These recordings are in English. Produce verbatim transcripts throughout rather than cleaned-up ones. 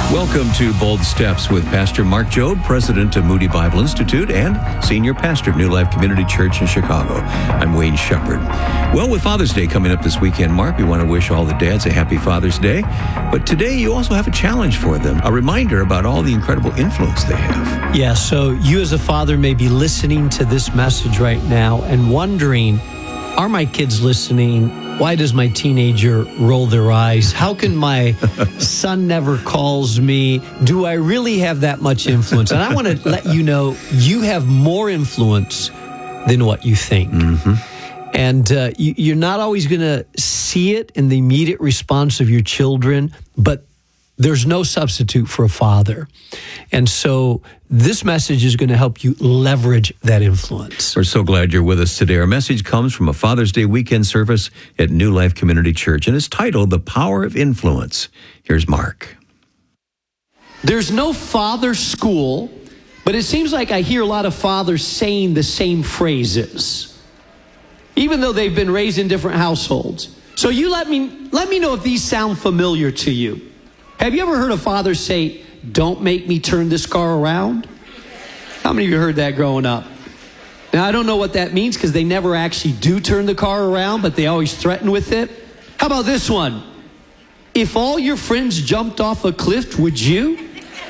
Welcome to Bold Steps with Pastor Mark Jobe, President of Moody Bible Institute and Senior Pastor of New Life Community Church in Chicago. I'm Wayne Shepherd. Well, with Father's Day coming up this weekend, Mark, we want to wish all the dads a happy Father's Day. But today you also have a challenge for them, a reminder about all the incredible influence they have. Yeah, so you as a father may be listening to this message right now and wondering, are my kids listening? Why does my teenager roll their eyes? How can my son never calls me? Do I really have that much influence? And I want to let you know, you have more influence than what you think. Mm-hmm. And uh, you, you're not always going to see it in the immediate response of your children, but there's no substitute for a father. And so this message is going to help you leverage that influence. We're so glad you're with us today. Our message comes from a Father's Day weekend service at New Life Community Church, and it's titled, The Power of Influence. Here's Mark. There's no father school, but it seems like I hear a lot of fathers saying the same phrases, even though they've been raised in different households. So you let me, let me know if these sound familiar to you. Have you ever heard a father say, "Don't make me turn this car around"? How many of you heard that growing up? Now, I don't know what that means because they never actually do turn the car around, but they always threaten with it. How about this one? "If all your friends jumped off a cliff, would you?"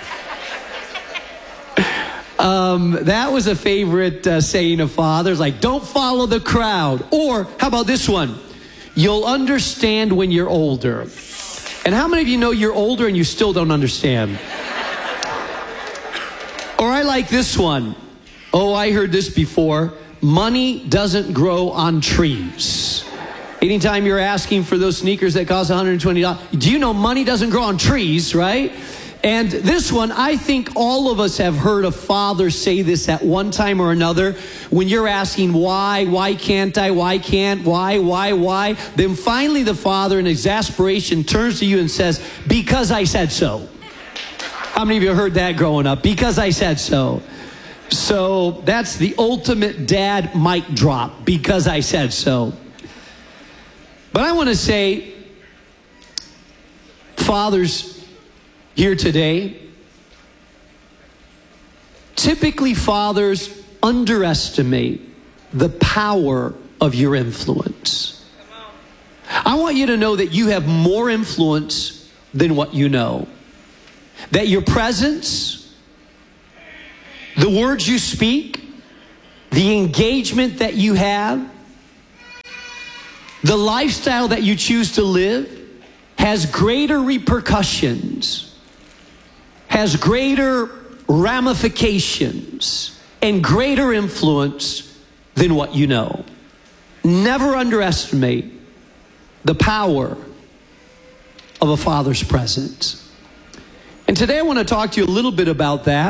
um, that was a favorite uh, saying of fathers, like, "Don't follow the crowd." Or how about this one? "You'll understand when you're older." And how many of you know you're older and you still don't understand? Or I like this one. Oh, I heard this before. "Money doesn't grow on trees." Anytime you're asking for those sneakers that cost one hundred twenty dollars, do you know money doesn't grow on trees, right? And this one, I think all of us have heard a father say this at one time or another. When you're asking why, why can't I, why can't, why, why, why? Then finally the father in exasperation turns to you and says, "Because I said so." How many of you heard that growing up? Because I said so. So that's the ultimate dad mic drop. Because I said so. But I want to say, fathers here today, typically fathers underestimate the power of your influence. I want you to know that you have more influence than what you know. That your presence, the words you speak, the engagement that you have, the lifestyle that you choose to live has greater repercussions, has greater ramifications and greater influence than what you know. Never underestimate the power of a father's presence. And today I want to talk to you a little bit about that.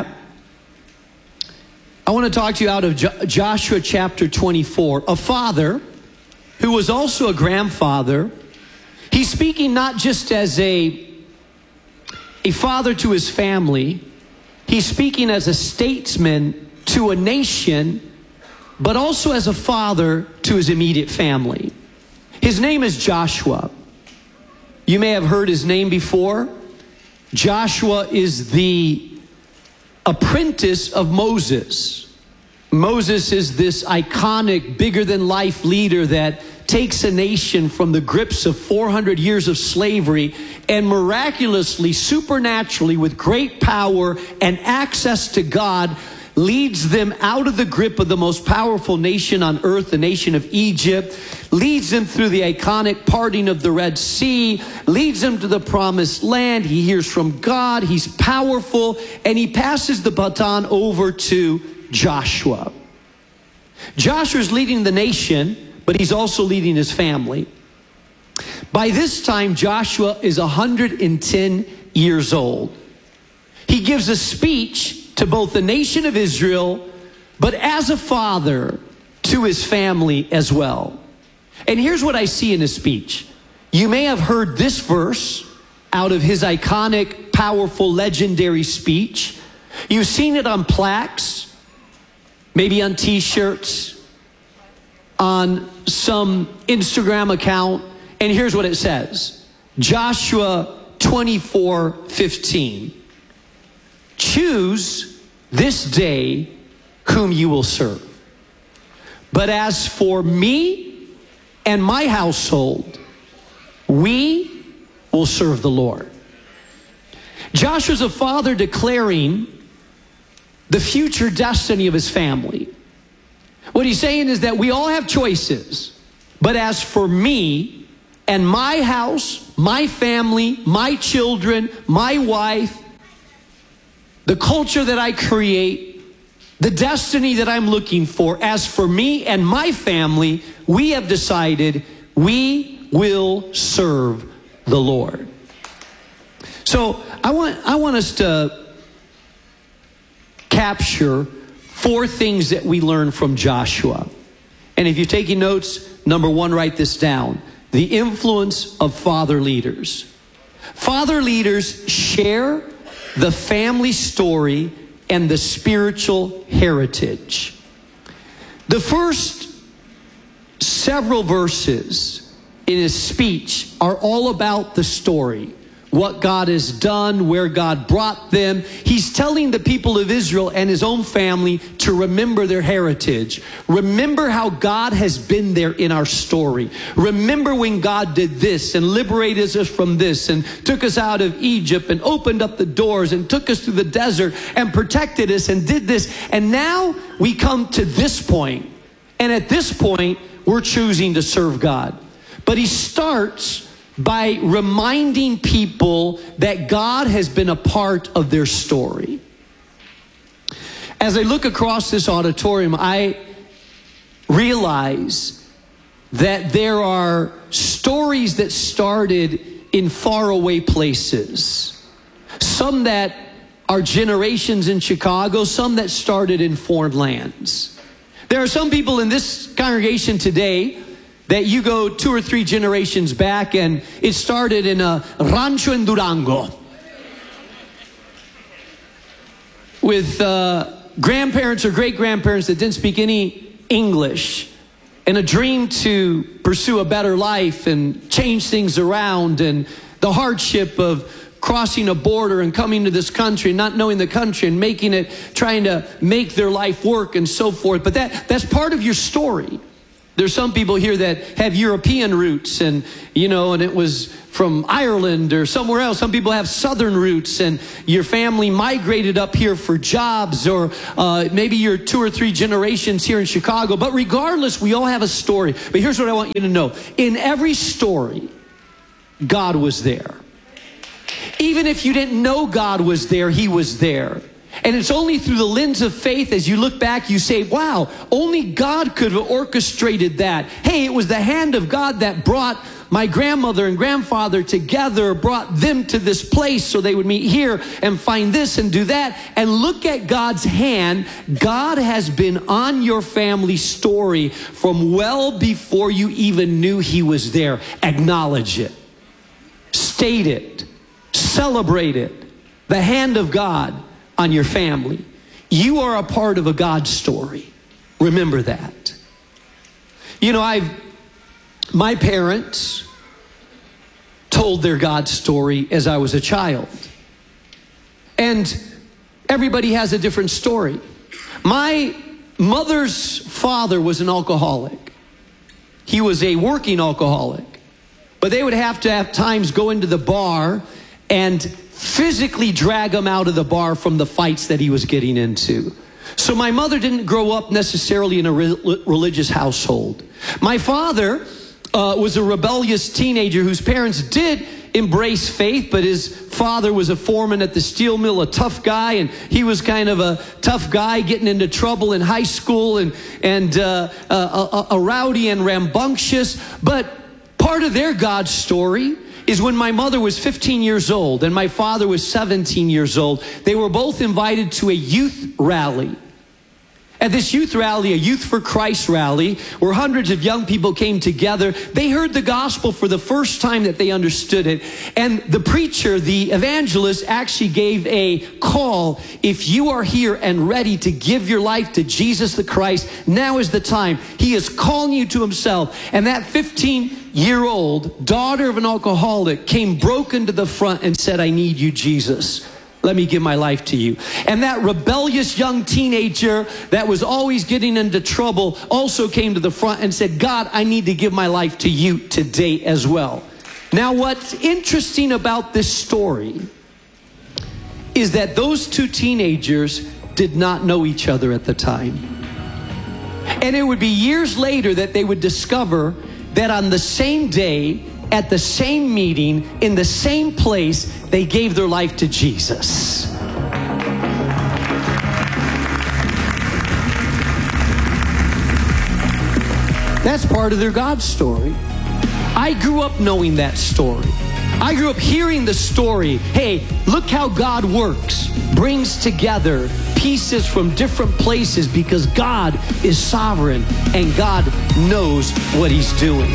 I want to talk to you out of Jo- Joshua chapter twenty-four. A father who was also a grandfather. He's speaking not just as a a father to his family. He's speaking as a statesman to a nation, but also as a father to his immediate family. His name is Joshua. You may have heard his name before. Joshua is the apprentice of Moses. Moses is this iconic, bigger-than-life leader that takes a nation from the grips of four hundred years of slavery and miraculously, supernaturally, with great power and access to God, leads them out of the grip of the most powerful nation on earth, the nation of Egypt, leads them through the iconic parting of the Red Sea, leads them to the promised land. He hears from God, he's powerful, and he passes the baton over to Joshua. Joshua's leading the nation, but he's also leading his family. By this time, Joshua is one hundred ten years old. He gives a speech to both the nation of Israel, but as a father to his family as well. And here's what I see in his speech. You may have heard this verse out of his iconic, powerful, legendary speech. You've seen it on plaques, maybe on t-shirts, on some Instagram account. And here's what it says. Joshua twenty-four fifteen. Choose this day whom you will serve. But as for me and my household, we will serve the Lord. Joshua's a father declaring the future destiny of his family. What he's saying is that we all have choices, but as for me and my house, my family, my children, my wife, the culture that I create, the destiny that I'm looking for, as for me and my family, we have decided we will serve the Lord. So I want, I want us to capture four things that we learn from Joshua. And if you're taking notes, number one, write this down. The influence of father leaders. Father leaders share the family story and the spiritual heritage. The first several verses in his speech are all about the story. What God has done, where God brought them. He's telling the people of Israel and his own family to remember their heritage. Remember how God has been there in our story. Remember when God did this and liberated us from this and took us out of Egypt and opened up the doors and took us through the desert and protected us and did this. And now we come to this point. And at this point, we're choosing to serve God. But he starts by reminding people that God has been a part of their story. As I look across this auditorium, I realize that there are stories that started in faraway places. Some that are generations in Chicago, some that started in foreign lands. There are some people in this congregation today that you go two or three generations back and it started in a rancho in Durango with uh, grandparents or great-grandparents that didn't speak any English and a dream to pursue a better life and change things around, and the hardship of crossing a border and coming to this country and not knowing the country and making it, trying to make their life work and so forth. But that, that's part of your story. There's some people here that have European roots and, you know, and it was from Ireland or somewhere else. Some people have Southern roots and your family migrated up here for jobs, or uh, maybe you're two or three generations here in Chicago. But regardless, we all have a story. But here's what I want you to know. In every story, God was there. Even if you didn't know God was there, he was there. And it's only through the lens of faith, as you look back, you say, wow, only God could have orchestrated that. Hey, it was the hand of God that brought my grandmother and grandfather together, brought them to this place so they would meet here and find this and do that. And look at God's hand. God has been on your family story from well before you even knew he was there. Acknowledge it. State it. Celebrate it. The hand of God on your family. You are a part of a God story. Remember that. You know, I've, my parents told their God story as I was a child. And everybody has a different story. My mother's father was an alcoholic. He was a working alcoholic. But they would have to at times go into the bar and physically drag him out of the bar from the fights that he was getting into. So my mother didn't grow up necessarily in a re religious household. My father uh, was a rebellious teenager whose parents did embrace faith, but his father was a foreman at the steel mill, a tough guy, and he was kind of a tough guy getting into trouble in high school and, and uh, a, a, a rowdy and rambunctious. But part of their God story is when my mother was fifteen years old and my father was seventeen years old, they were both invited to a youth rally. At this youth rally, a Youth for Christ rally, where hundreds of young people came together, they heard the gospel for the first time that they understood it. And the preacher, the evangelist, actually gave a call. If you are here and ready to give your life to Jesus the Christ, now is the time. He is calling you to himself. And that fifteen-year-old daughter of an alcoholic came broken to the front and said, I need you, Jesus. Let me give my life to you. And that rebellious young teenager that was always getting into trouble also came to the front and said, God, I need to give my life to you today as well. Now, what's interesting about this story is that those two teenagers did not know each other at the time. And it would be years later that they would discover that on the same day, at the same meeting, in the same place, they gave their life to Jesus. That's part of their God story. I grew up knowing that story. I grew up hearing the story. Hey, look how God works, brings together pieces from different places because God is sovereign and God knows what he's doing.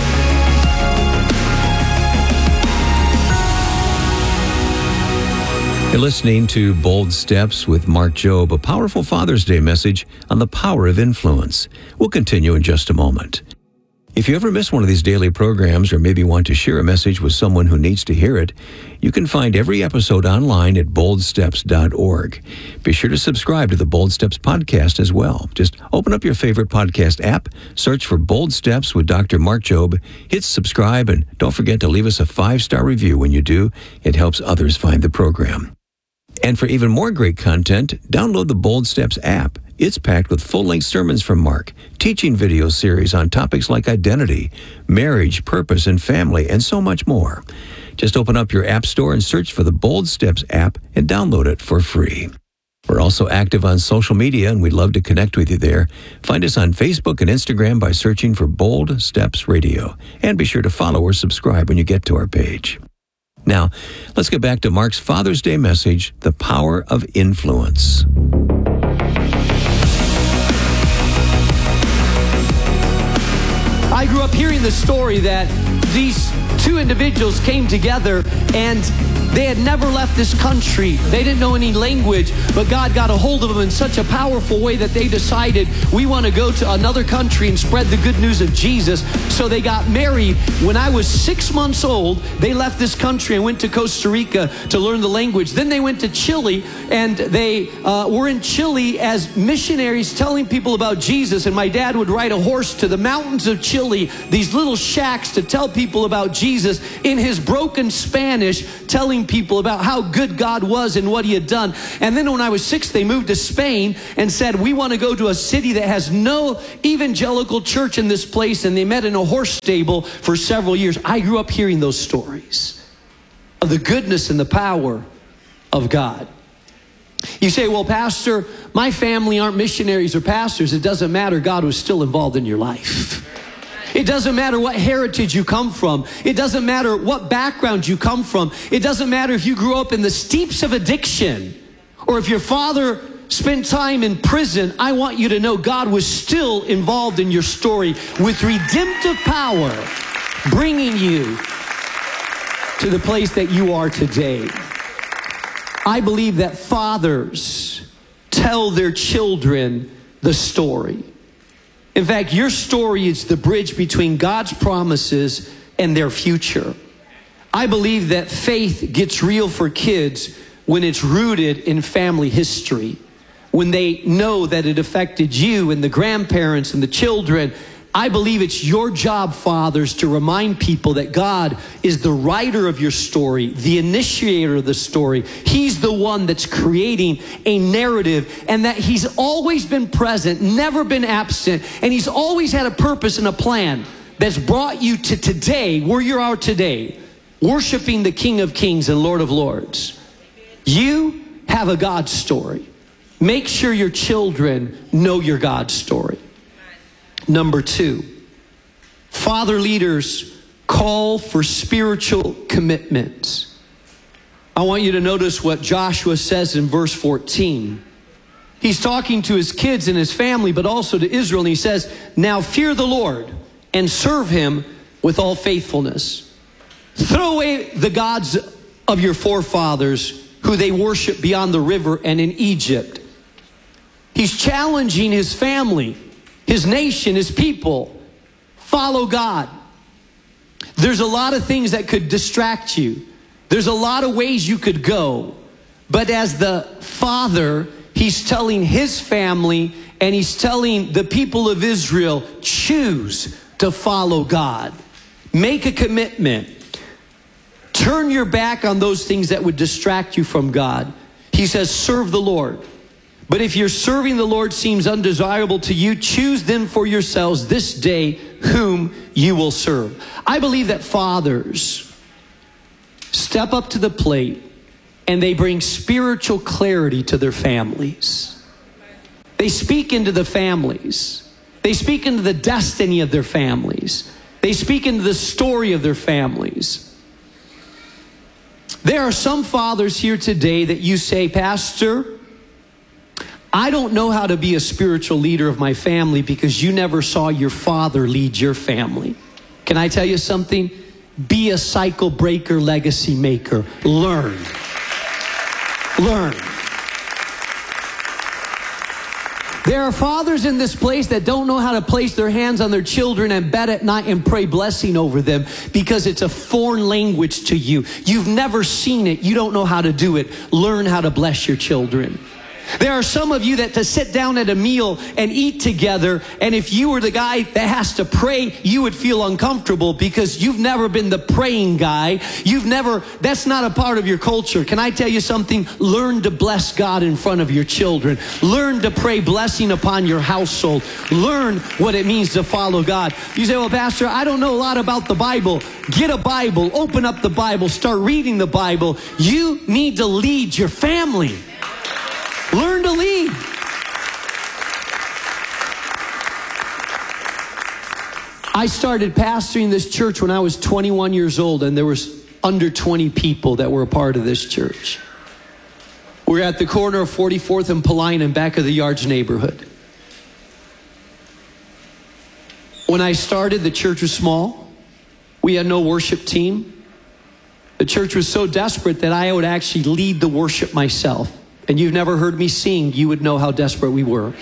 You're listening to Bold Steps with Mark Jobe, a powerful Father's Day message on the power of influence. We'll continue in just a moment. If you ever miss one of these daily programs or maybe want to share a message with someone who needs to hear it, you can find every episode online at bold steps dot org. Be sure to subscribe to the Bold Steps podcast as well. Just open up your favorite podcast app, search for Bold Steps with Doctor Mark Jobe, hit subscribe, and don't forget to leave us a five-star review when you do. It helps others find the program. And for even more great content, download the Bold Steps app. It's packed with full-length sermons from Mark, teaching video series on topics like identity, marriage, purpose, and family, and so much more. Just open up your app store and search for the Bold Steps app and download it for free. We're also active on social media, and we'd love to connect with you there. Find us on Facebook and Instagram by searching for Bold Steps Radio. And be sure to follow or subscribe when you get to our page. Now, let's get back to Mark's Father's Day message, The Power of Influence. I grew up hearing the story that these two individuals came together and they had never left this country. They didn't know any language, but God got a hold of them in such a powerful way that they decided, we want to go to another country and spread the good news of Jesus. So they got married. When I was six months old, they left this country and went to Costa Rica to learn the language. Then they went to Chile, and they uh, were in Chile as missionaries telling people about Jesus. And my dad would ride a horse to the mountains of Chile, these little shacks, to tell people about Jesus in his broken Spanish, telling people about how good God was and what he had done. And then when I was six, they moved to Spain and said, we want to go to a city that has no evangelical church in this place. And they met in a horse stable for several years. I grew up hearing those stories of the goodness and the power of God. You say, well, Pastor, my family aren't missionaries or pastors. It doesn't matter. God was still involved in your life. It doesn't matter what heritage you come from. It doesn't matter what background you come from. It doesn't matter if you grew up in the steeps of addiction or if your father spent time in prison. I want you to know God was still involved in your story with redemptive power, bringing you to the place that you are today. I believe that fathers tell their children the story. In fact, your story is the bridge between God's promises and their future. I believe that faith gets real for kids when it's rooted in family history, when they know that it affected you and the grandparents and the children. I believe it's your job, fathers, to remind people that God is the writer of your story, the initiator of the story. He's the one that's creating a narrative, and that he's always been present, never been absent, and he's always had a purpose and a plan that's brought you to today, where you are today, worshiping the King of Kings and Lord of Lords. You have a God story. Make sure your children know your God story. Number two, father leaders call for spiritual commitment. I want you to notice what Joshua says in verse fourteen. he's talking to his kids and his family, but also to Israel. And he says, now fear the Lord and serve him with all faithfulness. Throw away the gods of your forefathers who they worship beyond the river and in Egypt. He's challenging his family, his nation, his people. Follow God. There's a lot of things that could distract you. There's a lot of ways you could go. But as the father, he's telling his family and he's telling the people of Israel, choose to follow God. Make a commitment. Turn your back on those things that would distract you from God. He says, serve the Lord. But if your serving the Lord seems undesirable to you, choose then for yourselves this day whom you will serve. I believe that fathers step up to the plate and they bring spiritual clarity to their families. They speak into the families. They speak into the destiny of their families. They speak into the story of their families. There are some fathers here today that you say, Pastor, I don't know how to be a spiritual leader of my family because you never saw your father lead your family. Can I tell you something? Be a cycle breaker, legacy maker. Learn. Learn. There are fathers in this place that don't know how to place their hands on their children and bed at night and pray blessing over them because it's a foreign language to you. You've never seen it. You don't know how to do it. Learn how to bless your children. There are some of you that to sit down at a meal and eat together, and if you were the guy that has to pray, you would feel uncomfortable because you've never been the praying guy. You've never, that's not a part of your culture. Can I tell you something? Learn to bless God in front of your children. Learn to pray blessing upon your household. Learn what it means to follow God. You say, well, Pastor, I don't know a lot about the Bible. Get a Bible, open up the Bible, start reading the Bible. You need to lead your family. Learn to lead. I started pastoring this church when I was twenty-one years old, and there was under twenty people that were a part of this church. We're at the corner of forty-fourth and Paulina in back of the Yards neighborhood. When I started, the church was small. We had no worship team. The church was so desperate that I would actually lead the worship myself. And you've never heard me sing, you would know how desperate we were.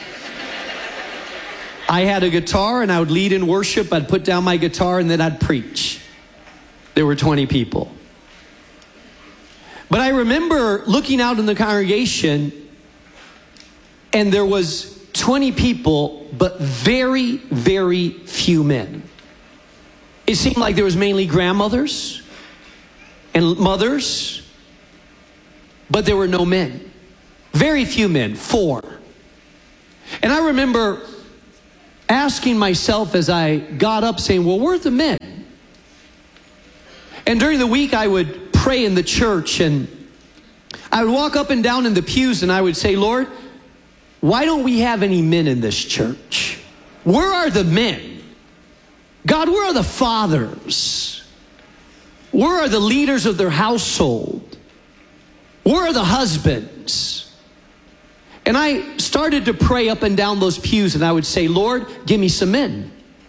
I had a guitar and I would lead in worship. I'd put down my guitar and then I'd preach. There were twenty people. But I remember looking out in the congregation and there was twenty people, but very, very few men. It seemed like there was mainly grandmothers and mothers, but there were no men. Very few men, four. And I remember asking myself as I got up saying, well, where are the men? And during the week I would pray in the church and I would walk up and down in the pews and I would say, Lord, why don't we have any men in this church? Where are the men? God, where are the fathers? Where are the leaders of their household? Where are the husbands? And I started to pray up and down those pews and I would say, Lord, give me some men.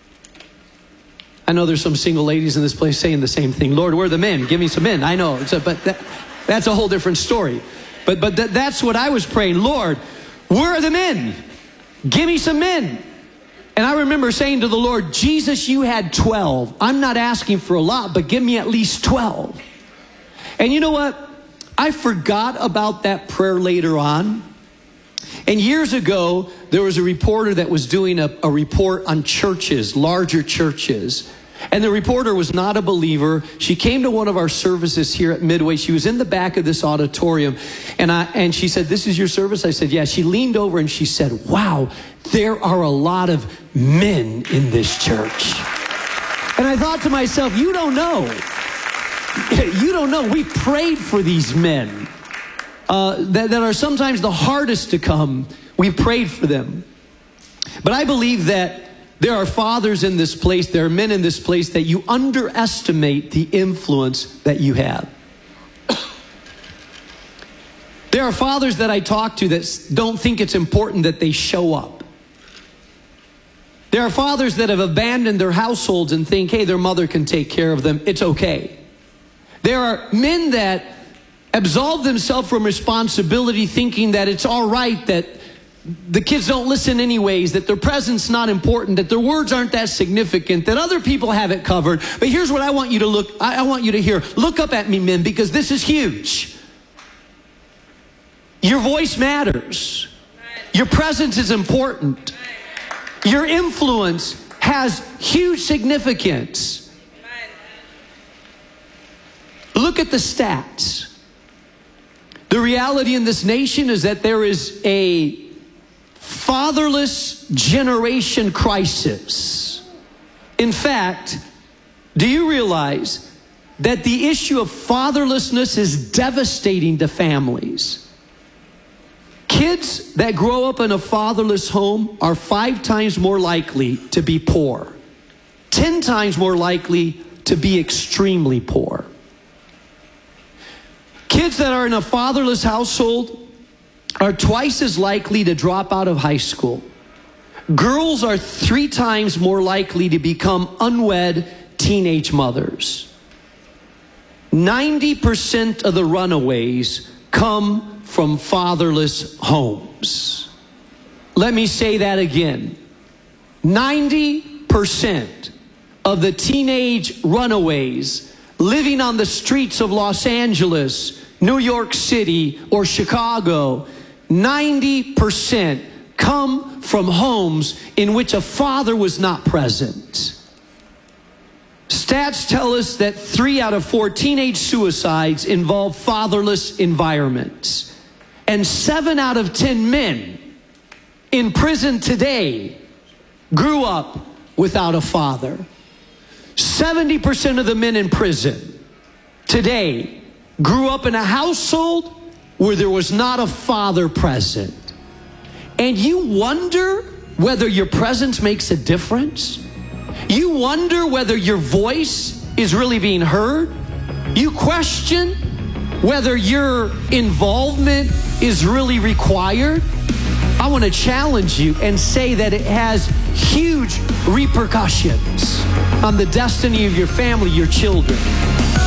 I know there's some single ladies in this place saying the same thing. Lord, where are the men? Give me some men. I know, it's a, but that, that's a whole different story. But, but th- that's what I was praying. Lord, where are the men? Give me some men. And I remember saying to the Lord, Jesus, you had twelve. I'm not asking for a lot, but give me at least twelve. And you know what? I forgot about that prayer later on. And years ago, there was a reporter that was doing a, a report on churches, larger churches. And the reporter was not a believer. She came to one of our services here at Midway. She was in the back of this auditorium. And I and she said, this is your service? I said, yeah. She leaned over and she said, wow, there are a lot of men in this church. And I thought to myself, you don't know. You don't know. We prayed for these men. Uh, that, that are sometimes the hardest to come. We prayed for them. But I believe that there are fathers in this place, there are men in this place that you underestimate the influence that you have. There are fathers that I talk to that don't think it's important that they show up. There are fathers that have abandoned their households and think, hey, their mother can take care of them. It's okay. There are men that absolve themselves from responsibility, thinking that it's all right, that the kids don't listen anyways, that their presence not important, that their words aren't that significant, that other people have it covered. But here's what I want you to look, I, I want you to hear. Look up at me, men, because this is huge. Your voice matters. Your presence is important. Your influence has huge significance. Look at the stats. The reality in this nation is that there is a fatherless generation crisis. In fact, do you realize that the issue of fatherlessness is devastating to families? Kids that grow up in a fatherless home are five times more likely to be poor, ten times more likely to be extremely poor. Kids that are in a fatherless household are twice as likely to drop out of high school. Girls are three times more likely to become unwed teenage mothers. ninety percent of the runaways come from fatherless homes. Let me say that again. ninety percent of the teenage runaways living on the streets of Los Angeles, New York City, or Chicago, ninety percent come from homes in which a father was not present. Stats tell us that three out of four teenage suicides involve fatherless environments. And seven out of ten men in prison today grew up without a father. seventy percent of the men in prison today grew up in a household where there was not a father present. And you wonder whether your presence makes a difference? You wonder whether your voice is really being heard? You question whether your involvement is really required? I want to challenge you and say that it has huge repercussions on the destiny of your family, your children.